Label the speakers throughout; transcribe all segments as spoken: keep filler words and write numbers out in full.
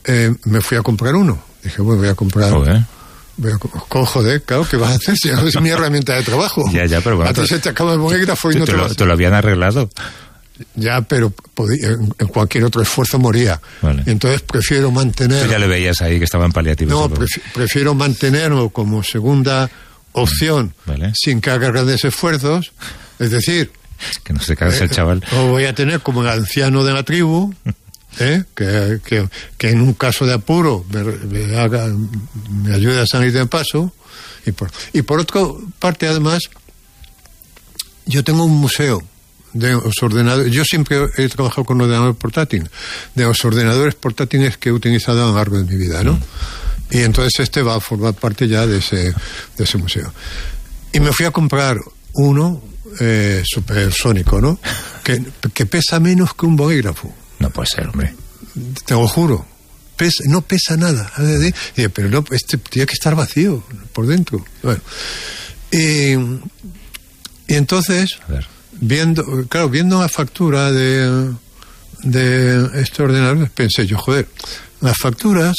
Speaker 1: eh, me fui a comprar uno. Dije, bueno, voy a comprar...
Speaker 2: Joder.
Speaker 1: Voy a, con, joder, claro, ¿qué vas a hacer? Si es mi herramienta de trabajo.
Speaker 2: Ya, ya, pero bueno...
Speaker 1: A ti se te acaba el bolígrafo y no
Speaker 2: te,
Speaker 1: te
Speaker 2: lo,
Speaker 1: lo...
Speaker 2: te lo habían arreglado.
Speaker 1: Ya, pero podía, en, en cualquier otro esfuerzo moría.
Speaker 2: Vale.
Speaker 1: Entonces prefiero mantener...
Speaker 2: Tú ya le veías ahí que estaba en paliativos.
Speaker 1: No, prefi- prefiero mantenerlo como segunda opción,
Speaker 2: vale,
Speaker 1: sin que haga grandes esfuerzos. Es decir...
Speaker 2: Que no se canse
Speaker 1: eh,
Speaker 2: el chaval.
Speaker 1: Lo voy a tener como el anciano de la tribu, ¿eh? que, que, que en un caso de apuro me, me, haga, me ayude a salir del paso. Y por, y por otra parte, además, yo tengo un museo de los ordenadores. Yo siempre he trabajado con ordenadores portátiles, de los ordenadores portátiles que he utilizado a lo largo de mi vida, ¿no? Mm. Y entonces este va a formar parte ya de ese, de ese museo. Y me fui a comprar uno eh, supersónico, ¿no? Que, que pesa menos que un bolígrafo.
Speaker 2: No puede ser, hombre.
Speaker 1: Te lo juro. Pesa, no pesa nada. Y dije, pero no, este tiene que estar vacío por dentro. Bueno. Y, y entonces... A ver. Viendo, claro, viendo la factura de, de este ordenador, pensé yo, joder, las facturas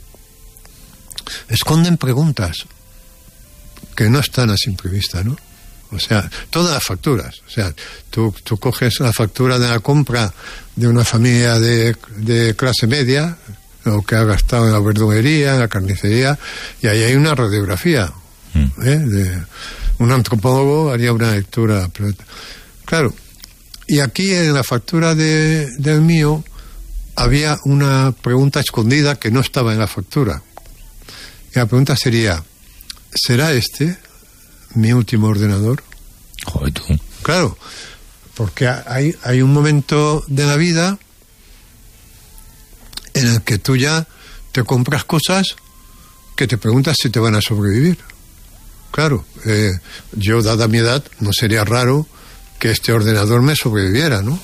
Speaker 1: esconden preguntas que no están a simple vista, ¿no? O sea, todas las facturas. O sea, tú, tú coges la factura de la compra de una familia de, de clase media, lo que ha gastado en la verdulería, en la carnicería, y ahí hay una radiografía. Mm. ¿eh? De, un antropólogo haría una lectura. Pero, claro, y aquí en la factura de, del mío había una pregunta escondida que no estaba en la factura. Y la pregunta sería, ¿será este mi último ordenador?
Speaker 2: Joder, tú.
Speaker 1: Claro, porque hay, hay un momento de la vida en el que tú ya te compras cosas que te preguntas si te van a sobrevivir. Claro, eh, yo, dada mi edad, no sería raro que este ordenador me sobreviviera, ¿no?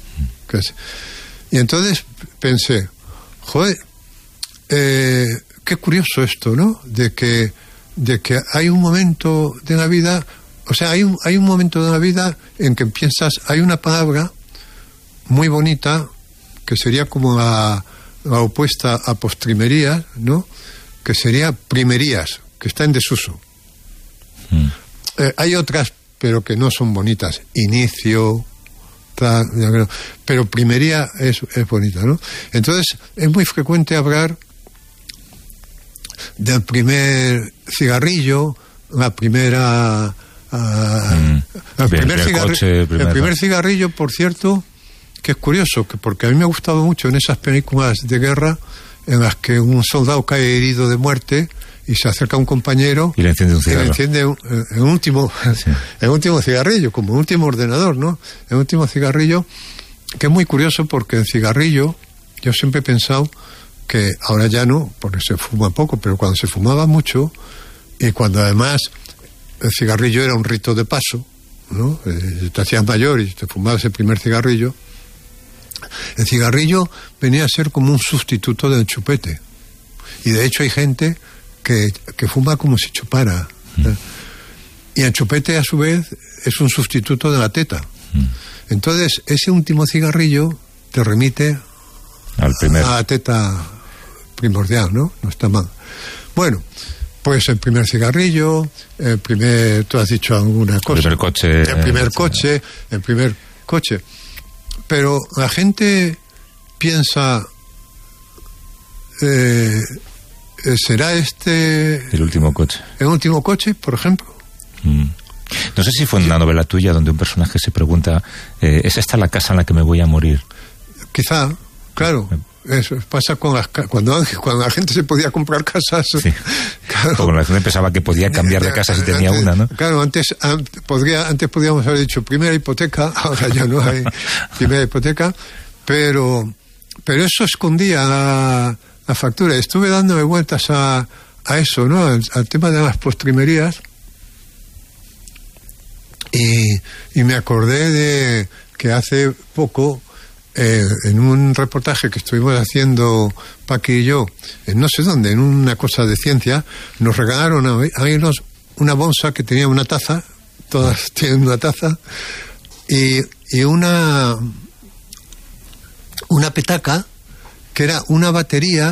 Speaker 1: Y entonces pensé, joder, eh, qué curioso esto, ¿no? De que, de que hay un momento de la vida, o sea, hay un, hay un momento de la vida en que piensas, hay una palabra muy bonita que sería como la, la opuesta a postrimerías, ¿no? Que sería primerías, que está en desuso. Mm. Eh, hay otras, pero que no son bonitas. Inicio, tal, pero primería es, es bonita, ¿no? Entonces, es muy frecuente hablar del primer cigarrillo, la primera... Uh, mm. el, primer el, cigarri- coche, primer... el primer cigarrillo, por cierto, que es curioso, que porque a mí me ha gustado mucho en esas películas de guerra en las que un soldado cae herido de muerte y se acerca a un compañero
Speaker 2: y le enciende un cigarro.
Speaker 1: Y le enciende un, el, último, sí. el último cigarrillo, como un último ordenador, ¿no? El último cigarrillo, que es muy curioso porque el cigarrillo, yo siempre he pensado que ahora ya no, porque se fuma poco, pero cuando se fumaba mucho y cuando además el cigarrillo era un rito de paso, ¿no? Eh, te hacías mayor y te fumabas el primer cigarrillo. El cigarrillo venía a ser como un sustituto del chupete. Y de hecho hay gente que, que fuma como si chupara. Mm. Y el chupete, a su vez, es un sustituto de la teta. Mm. Entonces, ese último cigarrillo te remite
Speaker 2: al primer.
Speaker 1: a la teta primordial, ¿no? No está mal. Bueno, pues el primer cigarrillo, el primer... Tú has dicho alguna cosa.
Speaker 2: El primer coche.
Speaker 1: El primer eh, coche, el primer coche. Pero la gente piensa, eh, ¿será este...
Speaker 2: el último coche?
Speaker 1: ¿El último coche, por ejemplo?
Speaker 2: Mm. No sé si fue una novela tuya donde un personaje se pregunta, eh, ¿es esta la casa en la que me voy a morir?
Speaker 1: Quizá, claro. Eso pasa con las, cuando, cuando la gente se podía comprar casas.
Speaker 2: Sí. Claro. O cuando la gente pensaba que podía cambiar de casa si tenía
Speaker 1: antes,
Speaker 2: una, ¿no?
Speaker 1: Claro, antes, antes, podría, antes podríamos haber dicho primera hipoteca, ahora ya no hay primera hipoteca, pero, pero eso escondía la, la factura. Estuve dándome vueltas a, a eso, ¿no? Al, al tema de las postrimerías y, y me acordé de que hace poco... Eh, en un reportaje que estuvimos haciendo Paqui y yo, en no sé dónde, en una cosa de ciencia, nos regalaron a, a irnos una bolsa que tenía una taza, todas tienen una taza, y, y una una petaca que era una batería